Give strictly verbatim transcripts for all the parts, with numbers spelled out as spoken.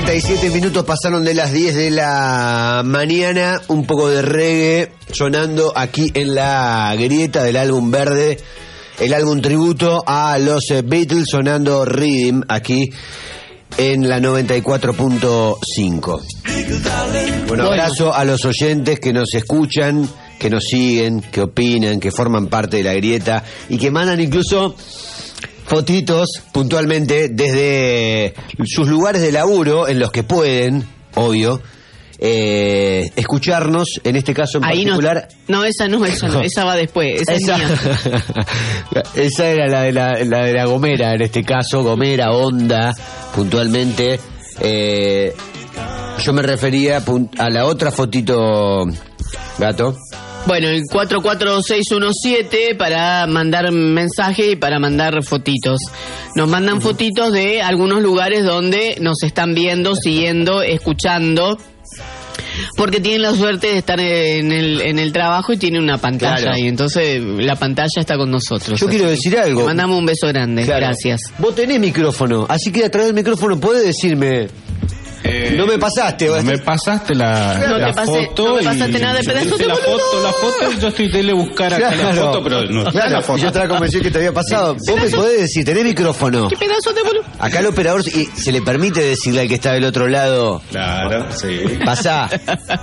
treinta y siete minutos pasaron de las diez de la mañana. Un poco de reggae sonando aquí en la grieta del álbum verde. El álbum tributo a los Beatles, sonando Rhythm aquí en la noventa y cuatro punto cinco. Bueno, abrazo a los oyentes que nos escuchan, que nos siguen, que opinan, que forman parte de la grieta y que mandan incluso fotitos puntualmente desde sus lugares de laburo en los que pueden, obvio, eh, escucharnos, en este caso en Ahí particular. No, no, esa no, esa no, esa va después, esa, Esa, es mía. esa era la de la, la de la Gomera, en este caso, Gomera, Onda, puntualmente. Eh, yo me refería a la otra fotito, Gato. Bueno, el cuatro cuatro seis uno siete para mandar mensaje y para mandar fotitos. Nos mandan uh-huh. fotitos de algunos lugares donde nos están viendo, siguiendo, escuchando, porque tienen la suerte de estar en el, en el trabajo y tienen una pantalla, claro. Y entonces la pantalla está con nosotros. Yo quiero decir algo. Le mandamos un beso grande, claro. Gracias. Vos tenés micrófono, así que a través del micrófono podés decirme... Eh, no me pasaste, no me pasaste la, no la te pasé, foto. No me pasaste nada de pedazo de la boludo. foto, la foto, yo estoy tele buscar acá claro, la foto, pero no está claro, la foto. Yo estaba convencido que te había pasado. Vos me podés decir, tenés micrófono. ¿Qué pedazo de boludo? Acá el operador y se le permite decirle al que está del otro lado. Claro, sí. Pasá.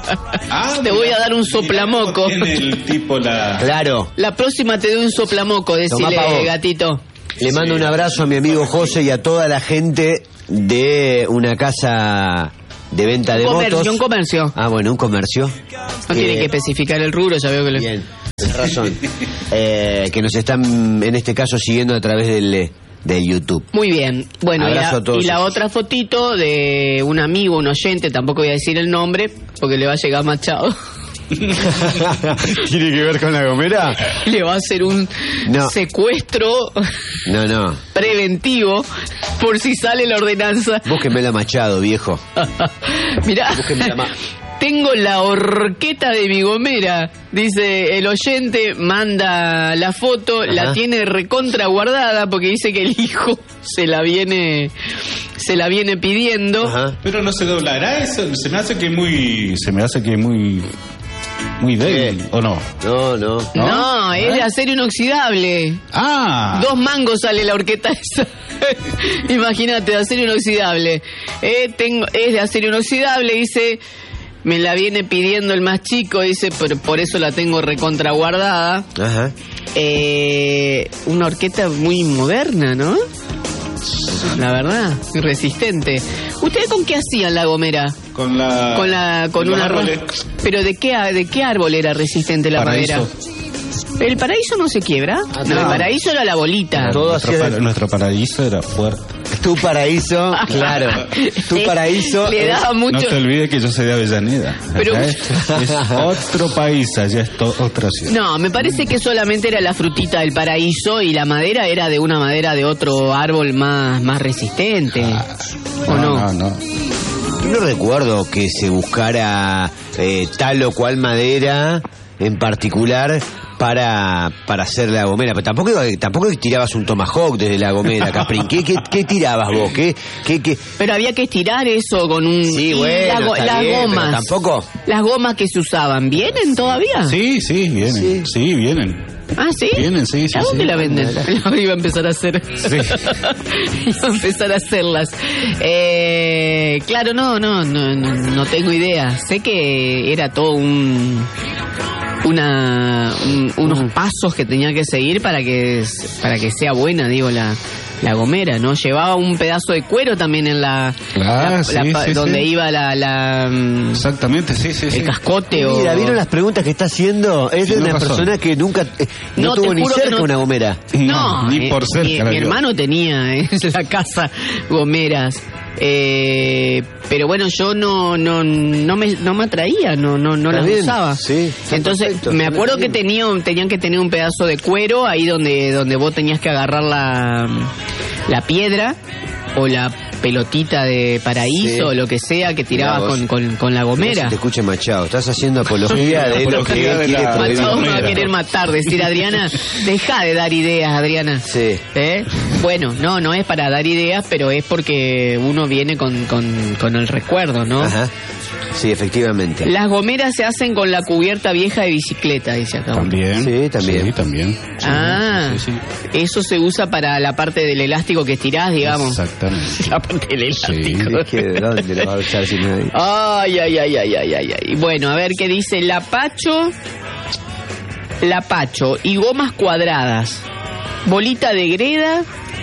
Ah, te voy a dar un soplamoco. Tiene el tipo la... Claro. La próxima te doy un soplamoco, decile, gatito. Le mando sí. un abrazo a mi amigo José y a toda la gente de una casa de venta un de comercio, motos. Un comercio. Ah, bueno, un comercio. No eh, tiene que especificar el rubro, ya veo que le... Bien, tienes razón. eh, que nos están, en este caso, siguiendo a través del, del YouTube. Muy bien. Bueno, y la, y la otra fotito de un amigo, un oyente, tampoco voy a decir el nombre, porque le va a llegar Machado. ¿Tiene que ver con la Gomera? Le va a hacer un no. secuestro no, no. preventivo por si sale la ordenanza. Búsquenme Machado, viejo. Mirá, la tengo la horqueta de mi Gomera, dice el oyente, manda la foto. Ajá. La tiene recontra guardada porque dice que el hijo se la viene se la viene pidiendo. Ajá. Pero no se doblará eso, se me hace que muy se me hace que muy muy débil, ¿o no? No, no. No, no es de acero inoxidable. Ah. Dos mangos sale la horqueta esa. Imagínate, de acero inoxidable. Eh, tengo, es de acero inoxidable, dice, me la viene pidiendo el más chico, dice, pero por eso la tengo recontra guardada. Ajá. Eh, una horqueta muy moderna, ¿no? La verdad, resistente. ¿Ustedes con qué hacían la Gomera? Con la... Con la... Con una... ¿Pero de qué, de qué árbol era resistente la Paraíso. madera? ¿El paraíso no se quiebra? Ah, no, no, el paraíso era la bolita. Todo nuestro, para, nuestro paraíso era fuerte. Tu paraíso, claro. Tu paraíso. Le daba mucho... No te olvides que yo soy de Avellaneda. Pero... Es, es otro país, allá es to, otra ciudad. No, me parece que solamente era la frutita del paraíso y la madera era de una madera de otro árbol más, más resistente. Ah, ¿o no? No, no, no. Yo no recuerdo que se buscara eh, tal o cual madera en particular para para hacer la Gomera, pero tampoco tampoco tirabas un tomahawk desde la Gomera, Caprín. ¿Qué, qué, qué tirabas vos? ¿Qué, qué, qué? Pero había que estirar eso con un... Sí, bueno, la, las bien, gomas. Tampoco. Las gomas que se usaban, ¿vienen todavía? Sí, sí, vienen. Sí, sí vienen. Ah, ¿sí? Vienen, sí, sí. ¿A dónde sí. la venden? La iba a empezar a hacer. Sí. Iba a empezar a hacerlas. Eh, claro, no, no, no, no, no tengo idea. Sé que era todo un... una un, unos pasos que tenía que seguir para que para que sea buena, digo, la la Gomera, ¿no? Llevaba un pedazo de cuero también en la, ah, la, sí, la sí, donde sí. iba la, la exactamente, sí, sí, el sí. cascote. O... Mira, ¿vieron las preguntas que está haciendo? Es de sí, una no persona que nunca eh, no, no tuvo ni cerca no... una Gomera. No, no ni por eh, cerca. Mi, mi hermano tenía en la casa gomeras. Eh, pero bueno, yo no no no me no me atraía, no no no las bien. usaba. Sí, entonces perfecto, me acuerdo que tenían tenían que tener un pedazo de cuero ahí donde donde vos tenías que agarrar la la piedra o la pelotita de paraíso, Sí. o lo que sea que tirabas Mirá vos. con, con, con la No gomera. se te escuche Machado, estás haciendo apología de lo que Apología él de quiere la- prohibir. Machado me va a gomera. querer matar, decir Adriana, deja de dar ideas, Adriana. Sí. ¿Eh? Bueno, no, no es para dar ideas, pero es porque uno viene con, con, con el recuerdo, ¿no? Ajá. Sí, efectivamente. Las gomeras se hacen con la cubierta vieja de bicicleta, dice acá. También. Sí, también. Sí, también. Sí, Ah, sí, sí. eso se usa para la parte del elástico que estirás, digamos. Exactamente. La parte del elástico. Es que, ¿de dónde lo va a usar si no hay? Ay, ay, ay, ay, ay, ay, ay. Bueno, a ver qué dice Lapacho. Lapacho y gomas cuadradas. Bolita de greda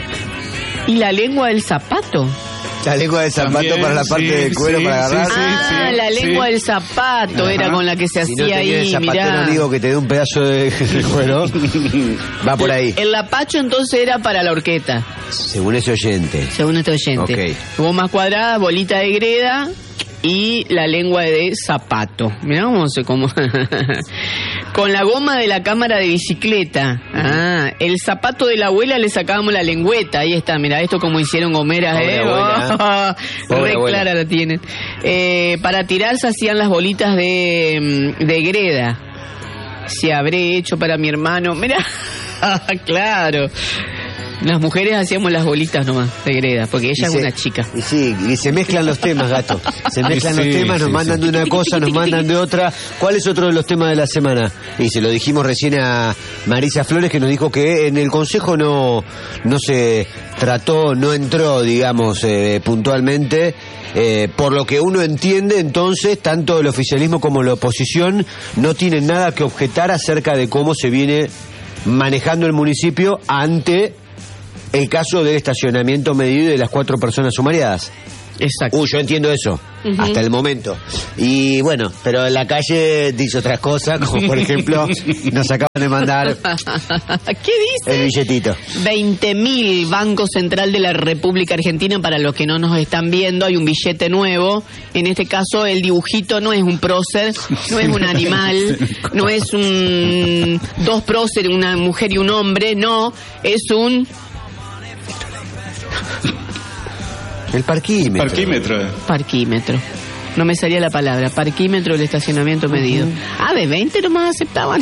y la lengua del zapato. La lengua de zapato También, para la parte sí, de cuero sí, para sí, agarrar. sí. ah, la lengua sí. del zapato Ajá. era con la que se Si no hacía tenía el ahí, zapatero mirá. amigo que te dé un pedazo de, de cuero, va por ahí. El lapacho entonces era para la horqueta, Según ese oyente. según este oyente. Ok. Gomas cuadradas, bolita de greda y la lengua de zapato. Mirá cómo se como con la goma de la cámara de bicicleta. Ah, el zapato de la abuela le sacábamos la lengüeta. Ahí está, mira, esto como hicieron gomeras, Pobre eh. abuela, Pobre Re abuela. clara la tienen. Eh, para tirar se hacían las bolitas de, de greda. Si habré hecho para mi hermano. Mira, claro. Las mujeres hacíamos las bolitas nomás de greda, porque ella Y es se- una chica. Y sí, y se mezclan los temas, gato. Se mezclan Sí, los temas, nos sí, mandan sí. de una cosa, nos mandan de otra. ¿Cuál es otro de los temas de la semana? Y se lo dijimos recién a Marisa Flores, que nos dijo que en el consejo no, no se trató, no entró, digamos, eh, puntualmente. Eh, por lo que uno entiende, entonces, tanto el oficialismo como la oposición no tienen nada que objetar acerca de cómo se viene manejando el municipio ante el caso del estacionamiento medido de las cuatro personas sumariadas. Exacto. Uy, yo entiendo eso, Ujú. hasta el momento. Y bueno, pero en la calle dice otras cosas, como por ejemplo, nos acaban de mandar ¿Qué dice? el billetito. veinte mil Banco Central de la República Argentina. Para los que no nos están viendo, hay un billete nuevo. En este caso, el dibujito no es un prócer, no es un animal, no es un dos próceres, una mujer y un hombre, no, es un El parquímetro. Parquímetro. parquímetro. No me salía la palabra, parquímetro del estacionamiento medido. Ah, de veinte nomás aceptaban.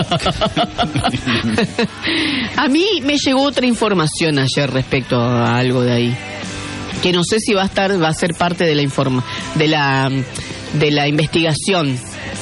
A mí me llegó otra información ayer respecto a algo de ahí, que no sé si va a estar, va a ser parte de la informa, de la de la investigación.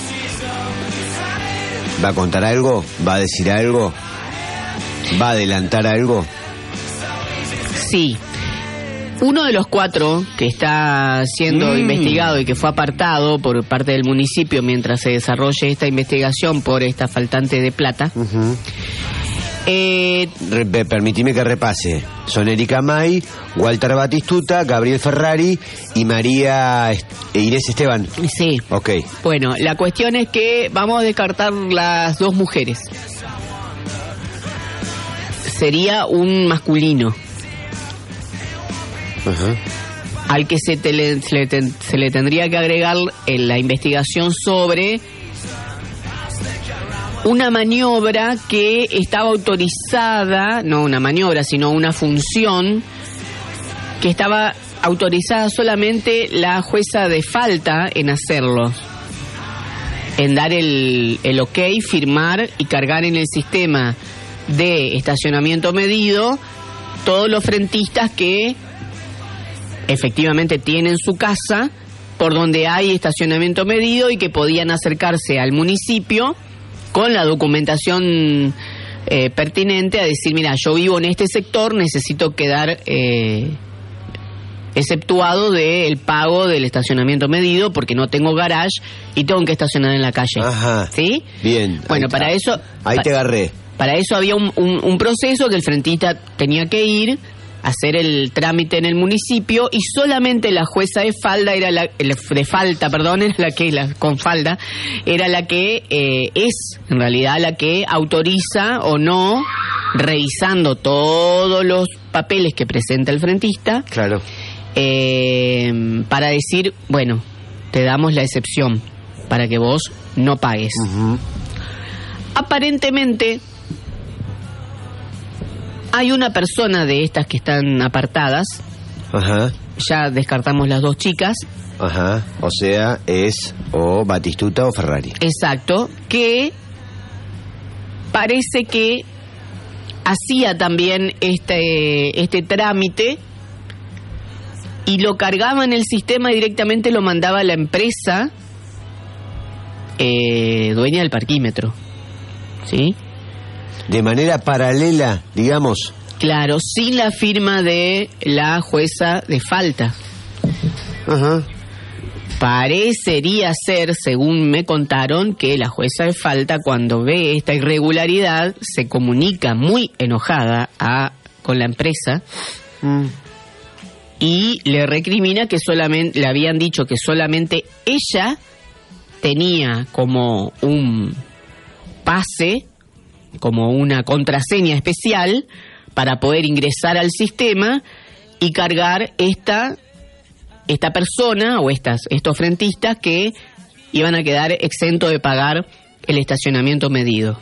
¿Va a contar algo? ¿Va a decir algo? ¿Va a adelantar algo? Sí. Uno de los cuatro que está siendo Mm. investigado y que fue apartado por parte del municipio mientras se desarrolle esta investigación por esta faltante de plata, Ujú. eh, Re- pe- permitime que repase. Son Erika May, Walter Batistuta, Gabriel Ferrari y María Est- e Inés Esteban. sí. Ok. Bueno, la cuestión es que vamos a descartar las dos mujeres. Sería un masculino Ajá. al que se, te le, se, le ten- se le tendría que agregar en la investigación sobre una maniobra que estaba autorizada, no una maniobra, sino una función que estaba autorizada solamente la jueza de falta en hacerlo, en dar el, el ok, firmar y cargar en el sistema de estacionamiento medido todos los frentistas que efectivamente tienen su casa por donde hay estacionamiento medido y que podían acercarse al municipio con la documentación eh, pertinente a decir, mira, yo vivo en este sector, necesito quedar eh, exceptuado del pago del estacionamiento medido porque no tengo garage y tengo que estacionar en la calle. Ajá. ¿Sí? Bien. Bueno, ahí para está. eso... Ahí pa- te agarré. Para eso había un, un, un proceso que el frentista tenía que ir, hacer el trámite en el municipio y solamente la jueza de falda era la el- de falta, perdón, era la que la con falda era la que eh, es en realidad la que autoriza o no, revisando todos los papeles que presenta el frentista, Claro. eh, para decir, bueno, te damos la excepción para que vos no pagues. Ujú. Aparentemente hay una persona de estas que están apartadas Ajá. Ya descartamos las dos chicas. Ajá. O sea, es o Batistuta o Ferrari. Exacto. Que parece que hacía también este, este trámite y lo cargaba en el sistema y directamente lo mandaba a la empresa eh, dueña del parquímetro. ¿Sí? De manera paralela, digamos. Claro, sin la firma de la jueza de falta. Ajá. Parecería ser, según me contaron, que la jueza de falta, cuando ve esta irregularidad, se comunica muy enojada a, con la empresa Mm. y le recrimina que solamente, le habían dicho que solamente ella tenía como un pase, como una contraseña especial para poder ingresar al sistema y cargar esta esta persona o estas estos frentistas que iban a quedar exentos de pagar el estacionamiento medido.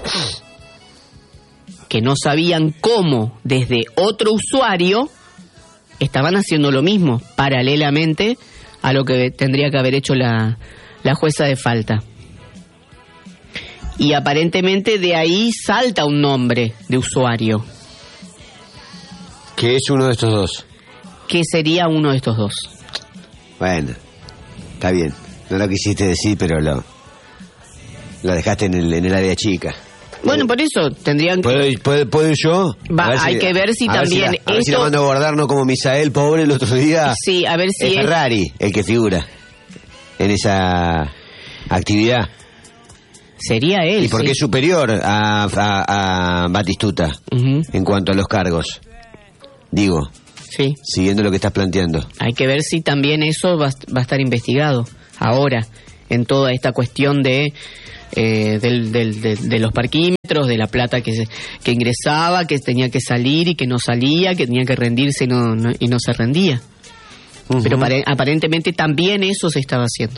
Que no sabían cómo desde otro usuario estaban haciendo lo mismo paralelamente a lo que tendría que haber hecho la, la jueza de falta. Y aparentemente de ahí salta un nombre de usuario. Que es uno de estos dos. Que sería uno de estos dos. Bueno, está bien. No lo quisiste decir, pero lo, lo dejaste en el, en el área chica. Bueno, por eso tendrían que... ¿Puedo, puedo, puedo yo? Va, A ver hay si- que ver si a ver también si la, a ver si la esto- mando a guardar, no como Misael, pobre, el otro día. Sí, a ver si es es- Ferrari el que figura en esa actividad. Sería él. Y porque sí. es superior a, a, a Batistuta Ujú, en cuanto a los cargos. Digo, sí. siguiendo lo que estás planteando. Hay que ver si también eso va, va a estar investigado ahora en toda esta cuestión de eh, del, del, de, de los parquímetros, de la plata que se, que ingresaba, que tenía que salir y que no salía, que tenía que rendirse y no, no- y no se rendía. Ujú. Pero pare- aparentemente también eso se estaba haciendo.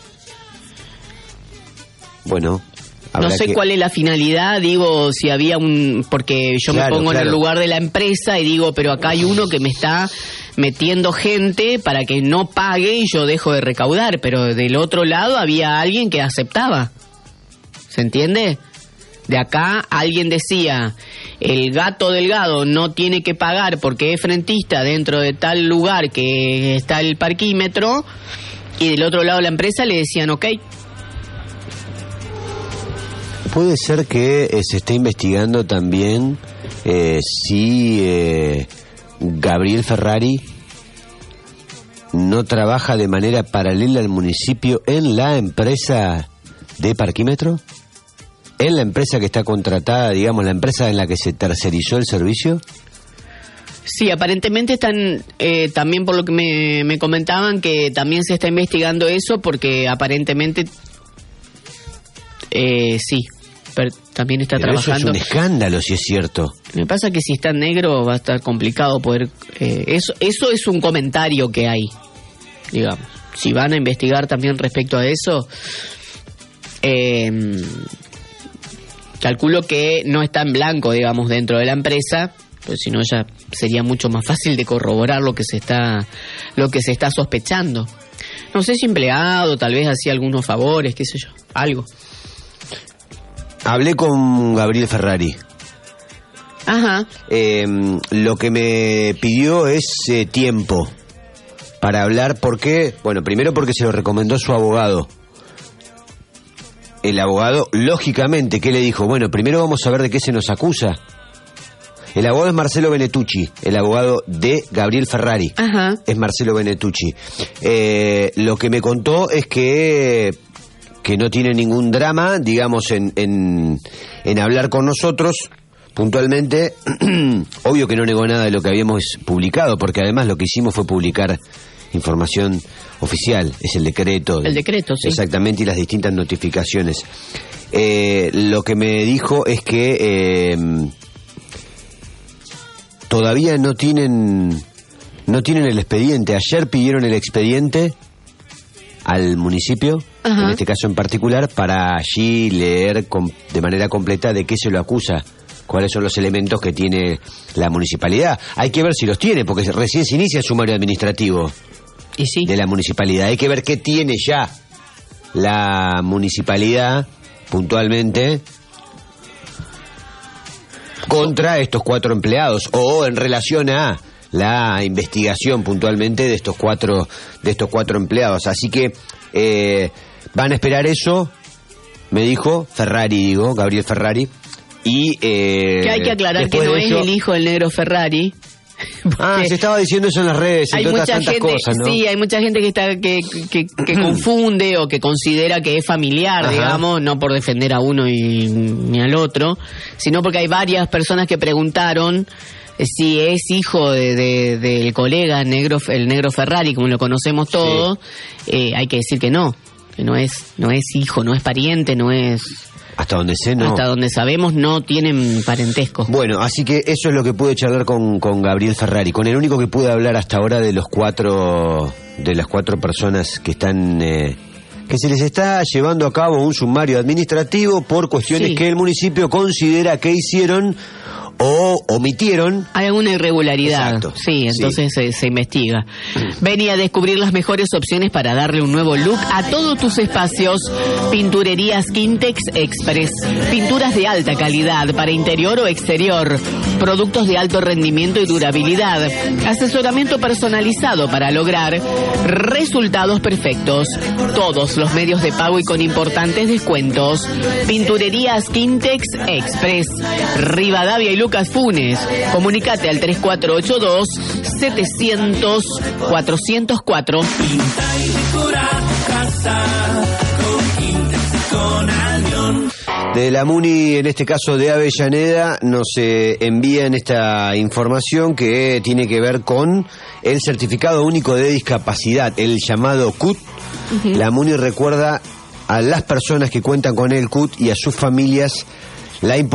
Bueno, No habrá sé que- cuál es la finalidad, digo, si había un... Porque yo Claro, me pongo en claro. el lugar de la empresa y digo, pero acá hay uno que me está metiendo gente para que no pague y yo dejo de recaudar, pero del otro lado había alguien que aceptaba. ¿Se entiende? De acá alguien decía, el Gato Delgado no tiene que pagar porque es frentista dentro de tal lugar que está el parquímetro, y del otro lado la empresa le decían, ok. Puede ser que eh, se esté investigando también eh, si eh, Gabriel Ferrari no trabaja de manera paralela al municipio en la empresa de parquímetro, en la empresa que está contratada, digamos, la empresa en la que se tercerizó el servicio. Sí, aparentemente están, eh, también por lo que me, me comentaban, que también se está investigando eso porque aparentemente, eh, sí, pero también está Pero eso es trabajando. un escándalo, si es cierto. Me pasa que si está en negro va a estar complicado poder... eh, eso, eso es un comentario que hay, digamos. Si van a investigar también respecto a eso, eh, calculo que no está en blanco, digamos, dentro de la empresa, pues si no ya sería mucho más fácil de corroborar lo que se está, lo que se está sospechando. No sé si empleado, tal vez hacía algunos favores, qué sé yo, algo. Hablé con Gabriel Ferrari. Ajá. Eh, lo que me pidió es eh, tiempo para hablar. ¿Por qué? Bueno, primero porque se lo recomendó su abogado. El abogado, lógicamente, ¿qué le dijo? Bueno, primero vamos a ver de qué se nos acusa. El abogado es Marcelo Benetucci, el abogado de Gabriel Ferrari. Ajá. Es Marcelo Benetucci. Eh, lo que me contó es que, que no tiene ningún drama, digamos, en, en, en hablar con nosotros puntualmente. Obvio que no negó nada de lo que habíamos publicado, porque además lo que hicimos fue publicar información oficial, es el decreto. El decreto, sí. Exactamente, y las distintas notificaciones. Eh, lo que me dijo es que eh, todavía no tienen no tienen el expediente. Ayer pidieron el expediente al municipio, Ajá. en este caso en particular, para allí leer com- de manera completa de qué se lo acusa cuáles son los elementos que tiene la municipalidad. Hay que ver si los tiene, porque recién se inicia el sumario administrativo y sí. de la municipalidad. Hay que ver qué tiene ya la municipalidad puntualmente contra estos cuatro empleados, o en relación a la investigación puntualmente de estos cuatro de estos cuatro empleados. Así que eh, van a esperar eso, me dijo Ferrari, digo, Gabriel Ferrari. Y eh, que hay que aclarar que no es eso, el hijo del negro Ferrari. Ah, se estaba diciendo eso en las redes, hay entre mucha tantas gente, cosas, ¿no? Sí, hay mucha gente que está que, que, que confunde o que considera que es familiar, Ajá. digamos, no por defender a uno y ni al otro, sino porque hay varias personas que preguntaron si es hijo de, de, del colega negro, el negro Ferrari, como lo conocemos todos. Sí. Eh, hay que decir que no, que no es, no es hijo, no es pariente, no es... Hasta donde sé, no. Hasta donde sabemos, no tienen parentesco. Bueno, así que eso es lo que pude charlar con, con Gabriel Ferrari, con el único que pude hablar hasta ahora de los cuatro, de las cuatro personas que están, eh, que se les está llevando a cabo un sumario administrativo por cuestiones sí. que el municipio considera que hicieron o omitieron. Hay alguna irregularidad. Exacto. Sí, entonces sí. Se, se investiga. Vení a descubrir las mejores opciones para darle un nuevo look a todos tus espacios. Pinturerías Quintex Express. Pinturas de alta calidad para interior o exterior. Productos de alto rendimiento y durabilidad. Asesoramiento personalizado para lograr resultados perfectos. Todos los medios de pago y con importantes descuentos. Pinturerías Quintex Express. Rivadavia y Lucas Funes. Comunicate al tres cuatro ocho dos, setecientos, cuatrocientos cuatro. De la MUNI, en este caso de Avellaneda, nos eh, envían esta información que tiene que ver con el certificado único de discapacidad, el llamado C U T. Uh-huh. La MUNI recuerda a las personas que cuentan con el C U T y a sus familias la importancia